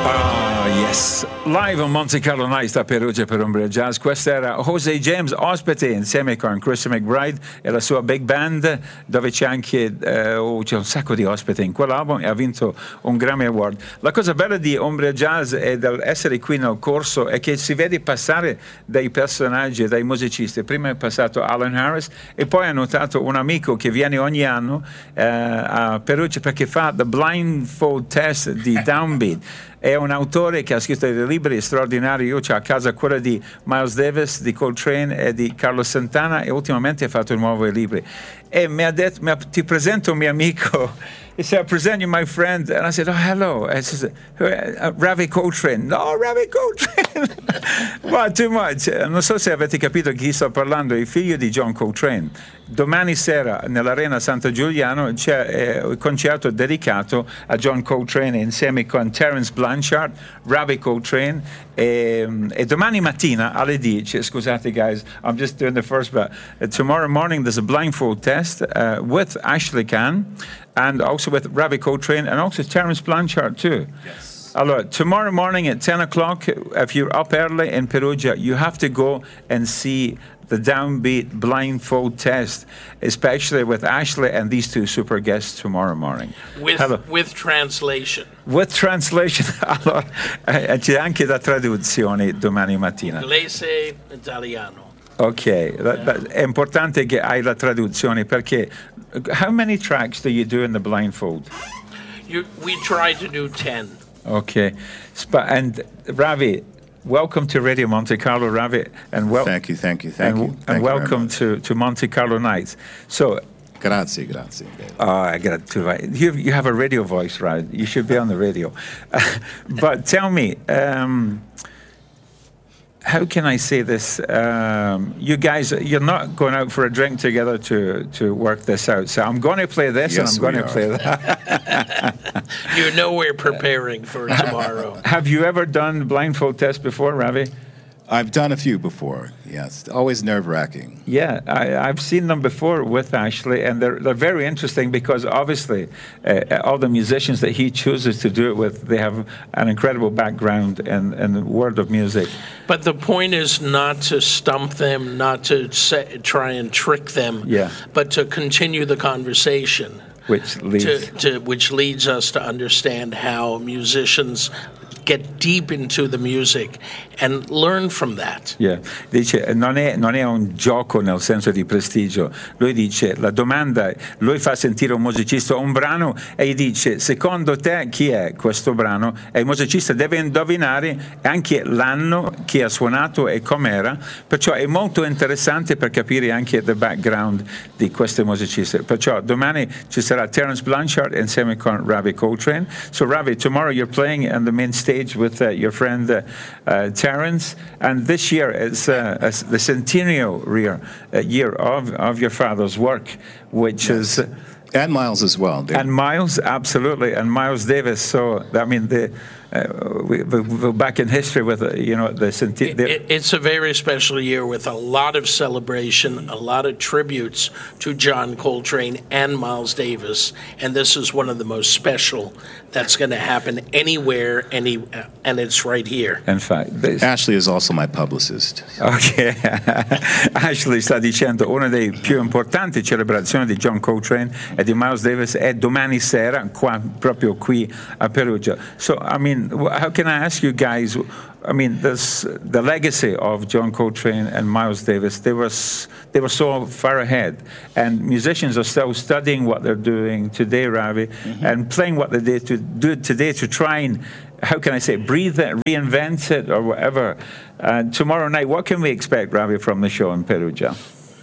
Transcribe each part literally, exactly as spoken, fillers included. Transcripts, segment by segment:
Ah, yes. Live a Monte Carlo Nights da Perugia per Umbria Jazz. Questo era Jose James, ospite insieme con Christian McBride e la sua big band, dove c'è anche eh, oh, c'è un sacco di ospiti in quell'album e ha vinto un Grammy Award. La cosa bella di Umbria Jazz e dell'essere qui nel corso è che si vede passare dai personaggi e dai musicisti. Prima è passato Alan Harris e poi ha notato un amico che viene ogni anno eh, a Perugia perché fa The Blindfold Test di Downbeat. È un autore che ha scritto dei libri straordinari. Io ho a casa quello di Miles Davis, di Coltrane e di Carlos Santana e ultimamente ha fatto nuovi libri. E mi ha detto, mi ha, ti presento un mio amico. He said, I present you my friend. And I said, oh, hello. And he says, uh, Ravi Coltrane. No, Ravi Coltrane. Well, too much. Non so se avete capito chi sto parlando, il figlio di John Coltrane. Domani sera nell'Arena Santa Giuliano c'è eh, un concerto dedicato a John Coltrane insieme con Terence Blanchard, Ravi Coltrane e, e domani mattina alle dieci, scusate guys, I'm just doing the first part. Uh, tomorrow morning there's a blindfold test uh, with Ashley Kahn and also with Ravi Coltrane and also Terence Blanchard too. Yes. Allora, tomorrow morning at ten o'clock, if you're up early in Perugia, you have to go and see the Downbeat blindfold test, especially with Ashley and these two super guests tomorrow morning. With, with translation. With translation. Allora, eh, c'è anche la traduzione domani mattina. Inglese, italiano. Ok, yeah. È importante che hai la traduzione perché how many tracks do you do in the blindfold? You, we try to do ten. Okay, and Ravi, welcome to Radio Monte Carlo, Ravi, and well, thank you, thank you, thank and, you, thank and you welcome to, to Monte Carlo Nights. So, grazie, grazie. Oh, I got to. You you have a radio voice, right? You should be on the radio. But tell me, um, how can I say this? Um, you guys, you're not going out for a drink together to, to work this out. So I'm going to play this yes, and I'm going to play that. You know we're preparing for tomorrow. Have you ever done blindfold test before, Ravi? I've done a few before, yes. Always nerve-wracking. Yeah, I, I've seen them before with Ashley, and they're, they're very interesting because obviously uh, all the musicians that he chooses to do it with, they have an incredible background in, in the world of music. But the point is not to stump them, not to say, try and trick them, yeah. but to continue the conversation. Which leads, to, to, which leads us to understand how musicians get deep into the music and learn from that. Yeah. Dice, non è, non è un gioco nel senso di prestigio. Lui dice, la domanda, lui fa sentire un musicista un brano e gli dice, secondo te chi è questo brano? E il musicista deve indovinare anche l'anno che ha suonato e com'era, perciò è molto interessante per capire anche the background di questi musicisti. Perciò domani ci sarà Terence Blanchard insieme con Ravi Coltrane. So Ravi, tomorrow you're playing on the main stage with uh, your friend uh, uh, Terence, and this year is uh, the centennial year, uh, year of, of your father's work, which yes. is... And Miles as well. And Miles, absolutely, and Miles Davis. So, I mean, the, uh, we, we go back in history with, uh, you know, the centennial... It, it's a very special year with a lot of celebration, a lot of tributes to John Coltrane and Miles Davis, and this is one of the most special that's going to happen anywhere, any, uh, and it's right here. In fact, this... Ashley is also my publicist. Ok, Ashley sta dicendo una delle più importanti celebrazioni di John Coltrane e di Miles Davis è domani sera, qua, proprio qui a Perugia. So, I mean, how can I ask you guys? I mean, this, the legacy of John Coltrane and Miles Davis, they were, they were so far ahead. And musicians are still studying what they're doing today, Ravi, mm-hmm. and playing what they did to do today to try and, how can I say, breathe it, reinvent it, or whatever. Uh, tomorrow night, what can we expect, Ravi, from the show in Perugia?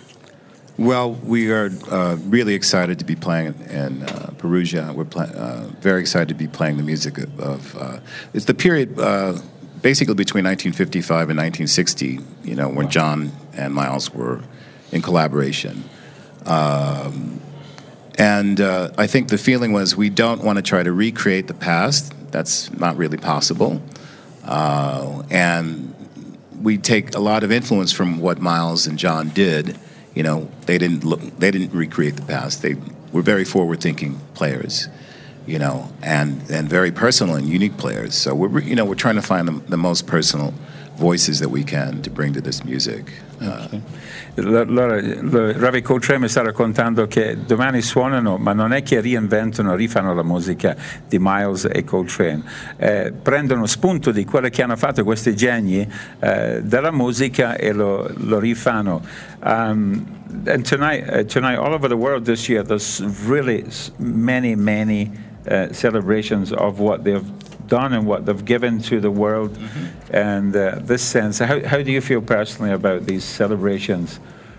Well, we are uh, really excited to be playing in uh, Perugia. We're pl- uh, very excited to be playing the music of, of uh, it's the period... Uh, basically between nineteen fifty-five and nineteen sixty, you know, when John and Miles were in collaboration. Um, and uh, I think the feeling was we don't want to try to recreate the past. That's not really possible. Uh, and we take a lot of influence from what Miles and John did. You know, they didn't look, they didn't recreate the past. They were very forward-thinking players. you know, and, and very personal and unique players. So we're, you know, we're trying to find the, the most personal voices that we can to bring to this music. Okay. Allora, Ravi Coltrane mi sta raccontando che domani suonano, ma non è che reinventano, rifanno la musica di Miles e Coltrane, eh, prendono spunto di quello che hanno fatto questi geni eh, della musica e lo, lo rifanno. Um, and tonight, uh, tonight, all over the world this year, there's really many, many uh, celebrations of what they've done and what they've given to the world. Mm-hmm. And uh, this sense, how, how do you feel personally about these celebrations?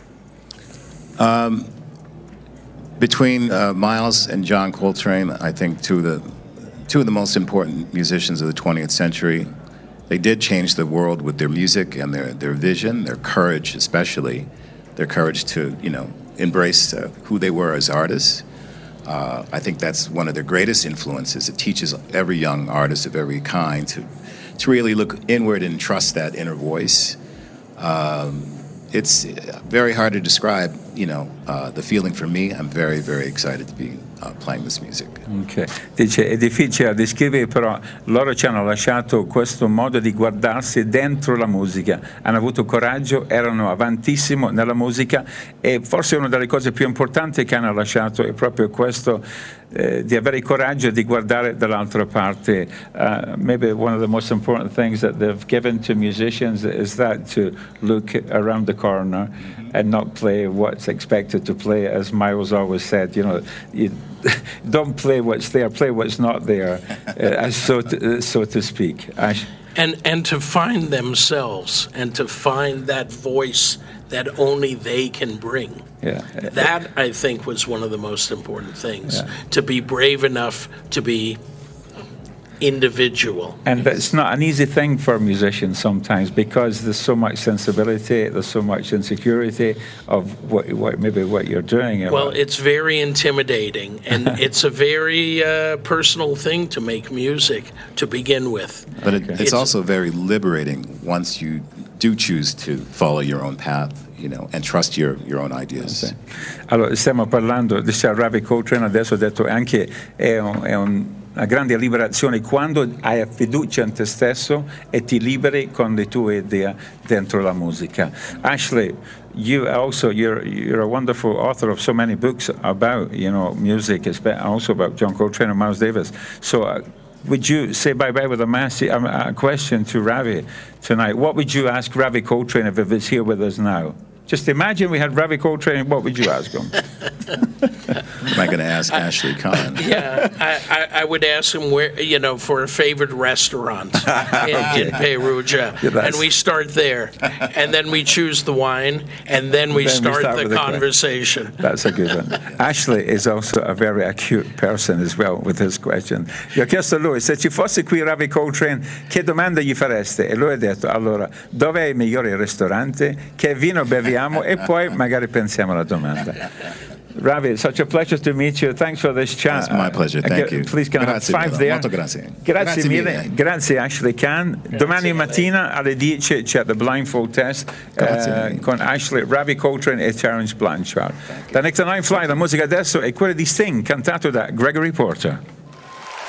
Um, between uh, Miles and John Coltrane, I think two of the two of the most important musicians of the twentieth century. They did change the world with their music and their, their vision, their courage, especially their courage to, you know, embrace uh, who they were as artists. Uh, I think that's one of their greatest influences. It teaches every young artist of every kind to, to really look inward and trust that inner voice. Um, it's very hard to describe, you know, uh, the feeling for me. I'm very, very excited to be uh, playing this music. Okay. Dice, è difficile da descrivere, però loro ci hanno lasciato questo modo di guardarsi dentro la musica. Hanno avuto coraggio, erano avantissimo nella musica e forse una delle cose più importanti che hanno lasciato è proprio questo eh, di avere il coraggio di guardare dall'altra parte. Uh, maybe one of the most important things that they've given to musicians is that to look around the corner and not play what's expected to play, as Miles always said. You know, you don't play what's there, play what's not there, uh, so to, uh, so to speak. Ash? And and to find themselves and to find that voice that only they can bring. Yeah. That, I think, was one of the most important things. Yeah. To be brave enough to be individual. And it's not an easy thing for musicians sometimes because there's so much sensibility, there's so much insecurity of what, what maybe what you're doing. Well, it's very intimidating, and it's a very uh, personal thing to make music to begin with. But it, Okay. it's, It's- also very liberating once you do choose to follow your own path, you know, and trust your, your own ideas. Sì. Allora, stiamo parlando di Ravi Coltrane, adesso ho detto anche è, un, è un, una grande liberazione quando hai fiducia in te stesso e ti liberi con le tue idee dentro la musica. Ashley, you also you're you're a wonderful author of so many books about, you know, music, also about John Coltrane and Miles Davis. So uh, would you say bye-bye with a, massive, a, a question to Ravi tonight? What would you ask Ravi Coltrane if he was here with us now? Just imagine we had Ravi Coltrane, what would you ask him? Am I going to ask Ashley Kahn? Yeah, I, I, I would ask him where, you know, for a favorite restaurant in, in Perugia, Yeah, that's- and we start there, and then we choose the wine, and then we Then we start, start the with the que- conversation. That's a good one. Ashley is also a very acute person as well with his question. Gli ho chiesto a lui, se ci fosse qui Ravi Coltrane, che domanda gli fareste? E lui ha detto, allora, dov'è il migliore ristorante? Che vino beviamo? E poi magari pensiamo alla domanda. Ravi, it's such a pleasure to meet you. Thanks for this chat. It's my pleasure. Thank Uh, you. Please can I have Grazie five mille. there? Molto grazie. Grazie, Grazie mille. mille. Grazie Ashley Kahn. Domani mattina alle dieci c'è The Blindfold Test Grazie eh, mille. con Ashley, Ravi Coltrane e Terence Blanchard. Da Next to Nine Fly, la musica adesso è quella di Sting, cantato da Gregory Porter.